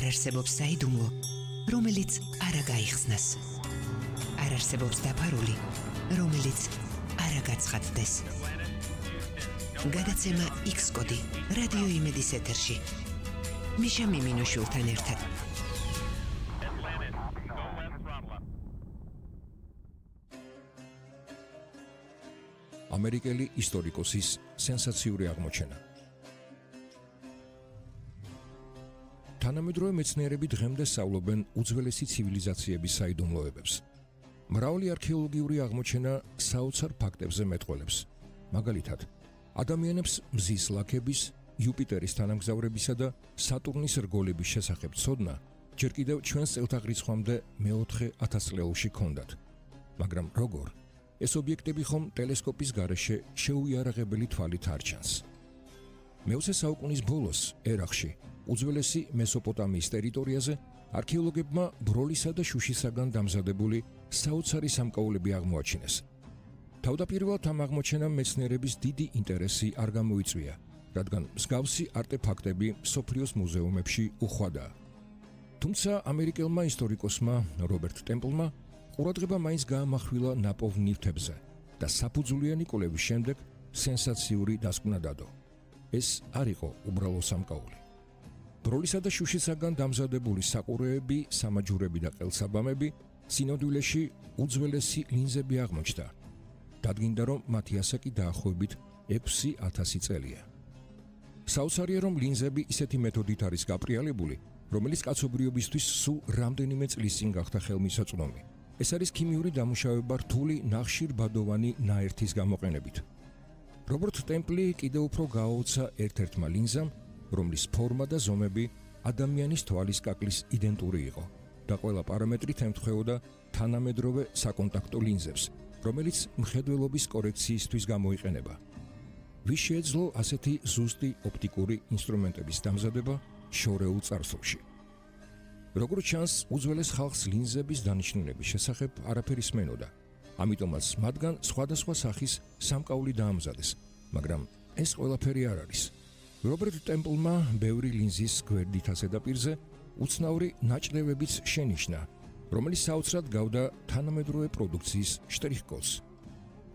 არ არსებობს საიდუმლო, რომელიც არ გაიხსნას. არ არსებობს დაფარული, რომელიც არ გაცხადდეს. გადაცემა X-კოდი რადიო იმედის ეთერში. მიშა მიმინოშვილთან ერთად. ამერიკელი ისტორიკოსის სენსაციური აღმოჩენა. თანამედროვე მეცნიერები დღემდე სწავლობენ უძველესი ცივილიზაციების საიდუმლოებებს. მრავალი არქეოლოგიური აღმოჩენა საოცარ ფაქტებზე მეტყველებს. მაგალითად, ადამიანებს მზის ლაქების, იუპიტერის თანამგზავრებისა და სატურნის რგოლების შესახებ ცოდნა ჯერ კიდევ ჩვენს წელთაღრიცხვამდე მეოთხე ათასწლეულში ჰქონდათ. მაგრამ როგორ? ეს ობიექტები ხომ ტელესკოპის გარეშე შეუიარაღებელი თვალით არ ჩანს. მე-20 საუკუნის ბოლოს ერაყში, უძველესი მესოპოტამიის ტერიტორიაზე, არქეოლოგებმა ბროლისა და შუშისაგან დამზადებული საოცარი სამკაულები აღმოაჩინეს. თავდაპირველად ამ აღმოჩენამ მეცნიერების დიდი ინტერესი არ გამოიწვია, რადგან მსგავსი არტეფაქტები მსოფლიოს მუზეუმებში უხვადაა. თუმცა ამერიკელმა ისტორიკოსმა რობერტ ტემპლმა ყურადღება მაინც გაამახვილა ნაპოვნ ნივთებზე და საფუძვლიანი კვლევის შემდეგ სენსაციური დასკვნა დადო. ეს არ იყო უბრალო სამკაული. ბროლისა და შუშისაგან დამზადებული საყურეები, სამაჯურები და ყელსაბამები სინოდვილეში უძველესი ლინზები აღმოჩნდა. დადგინდა, რომ მათი ასაკი დაახლოებით 6000 წელია. საოცარია, რომ ლინზები ისეთი მეთოდით არის გაპრიალებული, რომელიც კაცობრიობისთვის სულ რამდენიმე წლის წინ გახდა ხელმისაწვდომი. ეს არის ქიმიური დამუშავება რთული ნახშირბადოვანი ნაერთის გამოყენებით. რობერტ ტემპლი კიდევ უფრო გააოცა ერთ-ერთმა ლინზამ, რომლის ფორმა და ზომები ადამიანის თვალის კაკლის იდენტური იყო და ყველა პარამეტრით ემთხვეოდა თანამედროვე საკონტაქტო ლინზებს, რომელიც მხედველობის კორექციისთვის გამოიყენება. ვის შეეძლო ასეთი ზუსტი ოპტიკური ინსტრუმენტების დამზადება შორეულ წარსულში? როგორც ჩანს, უძველეს ხალხს ლინზების დანიშნულების შესახებ არაფერი სმენოდა, ამიტომაც მათგან სხვადასხვა სახის სამკაული დაამზადეს, მაგრამ ეს ყველაფერი არ არის. რობერტ ტემპლმა ბევრი ლინზის გვერდითას ზედაპირზე უცნაური ნაჭრევებიც შენიშნა, რომელიც საოცრად გავდა თანამედროვე პროდუქციის შტრიხ-კოდს.